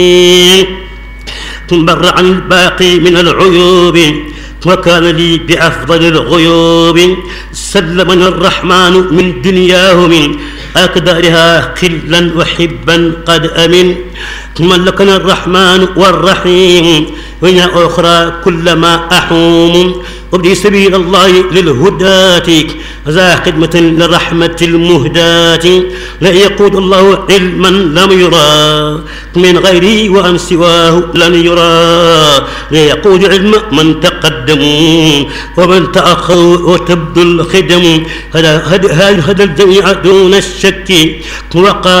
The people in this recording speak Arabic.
بر عن الباقي من العيوب وكان لي بأفضل الغيوب. سلمني الرحمن من دنياه من أكدارها قلا وحبا قد أمن. ملكنا الرحمن والرحيم وإن أخرى كلما أحوم. وابدي سبيل الله للهداة ذا خدمة للرحمة المهداة. لا يقود الله علما لم يرى من غيري وأن سواه لن يرى. لا يقود علم من تقدموا ومن تأخروا وتبدو الخدم. هذا الجميع دون الشك. وقال